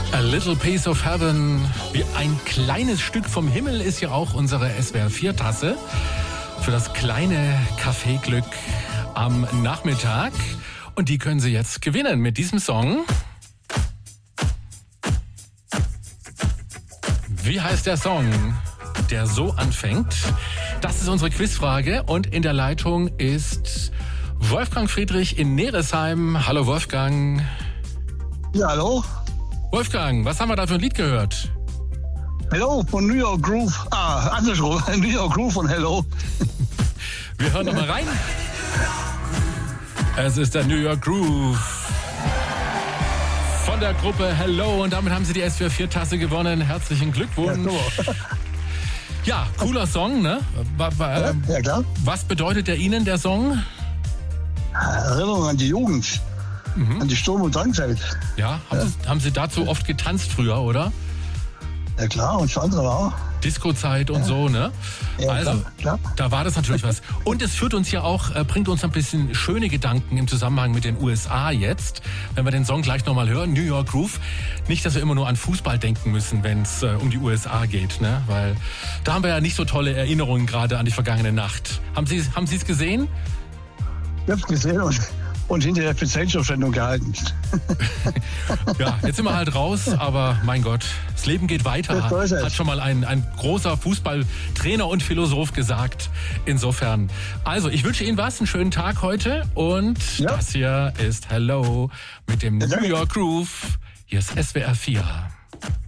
A Little Piece of Heaven, wie ein kleines Stück vom Himmel, ist ja auch unsere SWR4-Tasse für das kleine Kaffeeglück am Nachmittag. Und die können Sie jetzt gewinnen mit diesem Song. Wie heißt der Song, der so anfängt? Das ist unsere Quizfrage und in der Leitung ist Wolfgang Friedrich in Neresheim. Hallo Wolfgang. Ja, hallo. Wolfgang, was haben wir da für ein Lied gehört? Hello von New York Groove. Andersrum. New York Groove von Hello. Wir hören noch mal rein. Es ist der New York Groove von der Gruppe Hello und damit haben Sie die SWR4-Tasse gewonnen. Herzlichen Glückwunsch. Ja, cooler Song, ne? Ja, klar. Was bedeutet der Ihnen, der Song? Erinnerung an die Jugend. An die Sturm- und Drangzeit. Ja, haben Sie dazu oft getanzt früher, oder? Ja, klar. Und für andere auch. Disco-Zeit und so, ne? Ja, also, klar. Da war das natürlich was. Und es führt uns ja auch, bringt uns ein bisschen schöne Gedanken im Zusammenhang mit den USA jetzt. Wenn wir den Song gleich nochmal hören, New York Groove. Nicht, dass wir immer nur an Fußball denken müssen, wenn es um die USA geht, ne? Weil da haben wir ja nicht so tolle Erinnerungen gerade an die vergangene Nacht. Haben Sie es gesehen? Ich hab's gesehen und hinterher für Zeitschriftssendung gehalten. Ja, jetzt sind wir halt raus, aber mein Gott, das Leben geht weiter, hat schon mal ein großer Fußballtrainer und Philosoph gesagt. Insofern, also ich wünsche Ihnen einen schönen Tag heute und das hier ist Hello mit dem New York Groove. Hier ist SWR 4.